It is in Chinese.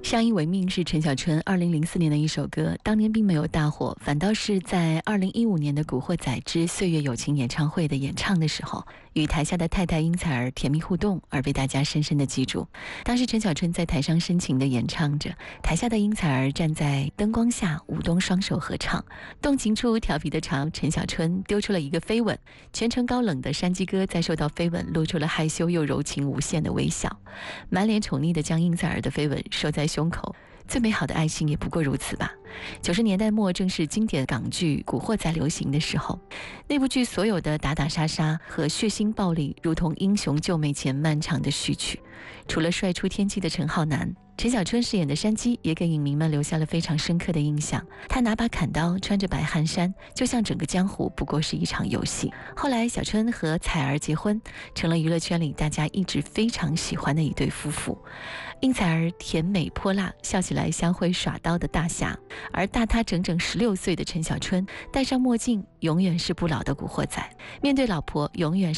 相依为命是陈小春2004年的一首歌，当年并没有大火，反倒是在2015年的《古惑仔之岁月友情》演唱会的演唱的时候，与台下的太太英采儿甜蜜互动，而被大家深深的记住。当时陈小春在台上深情地演唱着，台下的英采儿站在灯光下舞动双手合唱，动情处调皮地朝陈小春丢出了一个飞吻，全程高冷的山鸡哥在受到飞吻露出了害羞又柔情无限的微笑，满脸宠溺地将英采儿的飞吻收在胸口。最美好的爱情也不过如此吧。90年代末正是经典港剧《古惑仔》流行的时候，那部剧所有的打打杀杀和血腥暴力如同英雄救美前漫长的序曲。除了帅出天际的陈浩南，陈小春饰演的山鸡也给影迷们留下了非常深刻的印象。他拿把砍刀，穿着白汗衫，就像整个江湖不过是一场游戏。后来小春和采儿结婚，成了娱乐圈里大家一直非常喜欢的一对夫妇。英采儿甜美泼辣，笑起来像会耍刀的大侠，而大他整整16岁的陈小春戴上墨镜，永远是不老的古惑仔。面对老婆，永远